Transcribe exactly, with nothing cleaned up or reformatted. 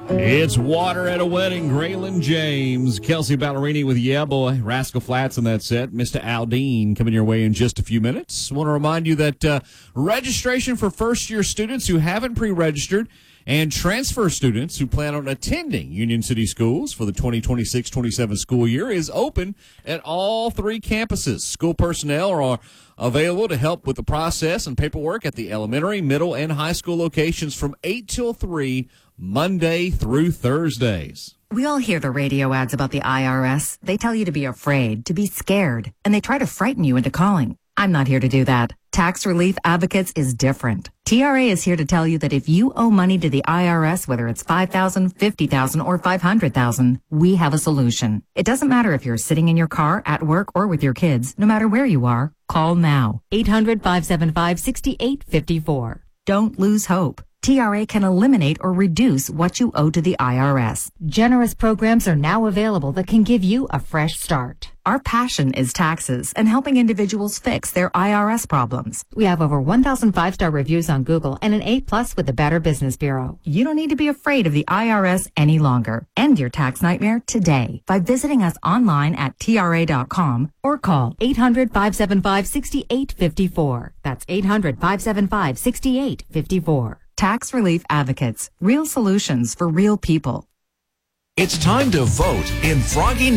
It's Water at a Wedding. Graylin James, Kelsey Ballerini with Yeah Boy, Rascal Flatts in that set. Mister Aldean coming your way in just a few minutes. Want to remind you that uh, registration for first-year students who haven't pre-registered and transfer students who plan on attending Union City Schools for the twenty twenty-six twenty-seven school year is open at all three campuses. School personnel are available to help with the process and paperwork at the elementary, middle, and high school locations from eight till three, Monday through Thursdays. We all hear the radio ads about the I R S. They tell you to be afraid, to be scared, and they try to frighten you into calling. I'm not here to do that. Tax Relief Advocates is different. T R A is here to tell you that if you owe money to the I R S, whether it's five thousand dollars, fifty thousand dollars, or five hundred thousand dollars, we have a solution. It doesn't matter if you're sitting in your car, at work, or with your kids. No matter where you are, call now. eight hundred, five seven five, six eight five four. Don't lose hope. T R A can eliminate or reduce what you owe to the I R S. Generous programs are now available that can give you a fresh start. Our passion is taxes and helping individuals fix their I R S problems. We have over one thousand five-star reviews on Google and an A plus with the Better Business Bureau. You don't need to be afraid of the I R S any longer. End your tax nightmare today by visiting us online at T R A dot com or call eight hundred, five seven five, six eight five four. That's eight hundred, five seven five, six eight five four. Tax Relief Advocates. Real solutions for real people. It's time to vote in Froggy